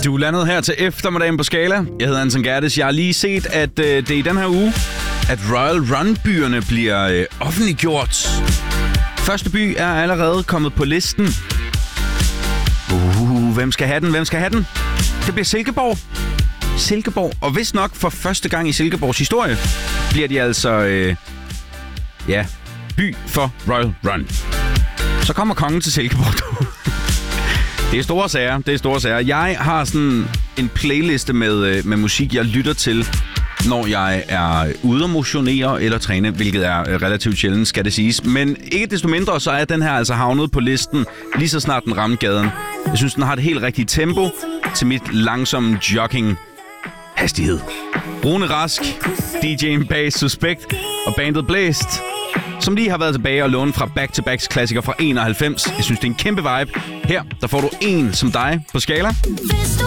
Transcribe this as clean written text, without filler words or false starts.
Du er landet her til eftermiddagen på Skala. Jeg hedder Anton Gerdes. Jeg har lige set, at det i den her uge, at Royal Run-byerne bliver offentliggjort. Første by er allerede kommet på listen. Hvem skal have den? Hvem skal have den? Det bliver Silkeborg. Silkeborg. Og vist nok for første gang i Silkeborgs historie, bliver de altså, by for Royal Run. Så kommer kongen til Silkeborg. Det er store sager, det er store sager. Jeg har sådan en playliste med musik, jeg lytter til, når jeg er ude at motionere eller træne, hvilket er relativt sjældent, skal det siges. Men ikke desto mindre, så er den her altså havnet på listen, lige så snart den ramte gaden. Jeg synes, den har det helt rigtige tempo til mit langsomme jogging-hastighed. Rune Rask, DJ'en bag Suspekt og bandet Blæst, som lige har været tilbage og låne fra back-to-backs klassiker fra 91. Jeg synes, det er en kæmpe vibe. Her, der får du en som dig på Skala. Hvis du